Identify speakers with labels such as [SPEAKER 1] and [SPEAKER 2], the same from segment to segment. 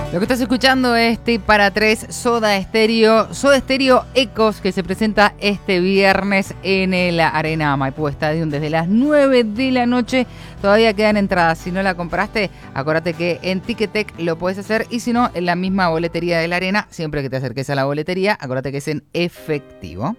[SPEAKER 1] Lo que estás escuchando es Tip para 3, Soda Stereo Ecos, que se presenta este viernes en el Arena Maipú Stadium desde las 9 de la noche. Todavía quedan entradas. Si no la compraste, acuérdate que en Ticketek lo puedes hacer, y si no, en la misma boletería de la Arena, siempre que te acerques a la boletería, acuérdate que es en efectivo.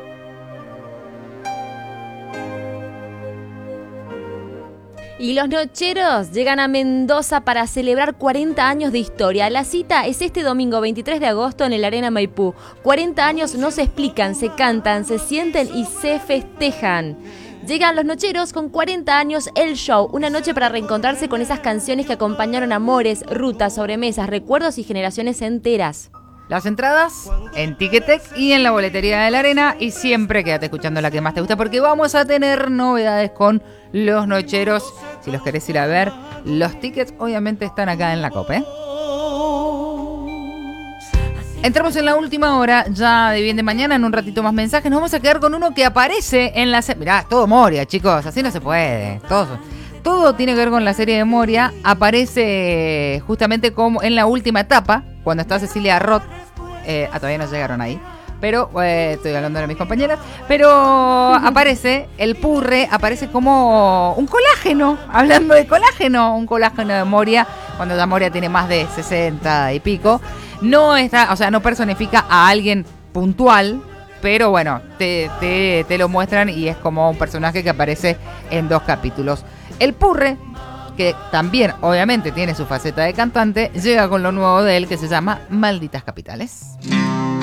[SPEAKER 2] Y los nocheros llegan a Mendoza para celebrar 40 años de historia. La cita es este domingo 23 de agosto en el Arena Maipú. 40 años no se explican, se cantan, se sienten y se festejan. Llegan los nocheros con 40 años, el show. Una noche para reencontrarse con esas canciones que acompañaron amores, rutas, sobremesas, recuerdos y generaciones enteras.
[SPEAKER 1] Las entradas en Ticketek y en la boletería de la Arena, y siempre quédate escuchando la que más te gusta, porque vamos a tener novedades con los nocheros. Si los querés ir a ver, los tickets obviamente están acá en la COP, ¿eh? Entramos en la última hora ya de Bien de Mañana. En un ratito más mensajes. Nos vamos a quedar con uno que aparece en la serie. Mirá, todo Moria, chicos, así no se puede. Todo tiene que ver con la serie de Moria. Aparece justamente como en la última etapa, cuando está Cecilia Roth. Todavía no llegaron ahí, pero estoy hablando de mis compañeras. Pero aparece el Purre, aparece como un colágeno. Hablando de colágeno, un colágeno de Moria, cuando ya Moria tiene más de 60 y pico. No está, o sea, no personifica a alguien puntual, pero bueno, te lo muestran y es como un personaje que aparece en 2 capítulos. El Purre, que también obviamente tiene su faceta de cantante, llega con lo nuevo de él, que se llama Malditas Capitales.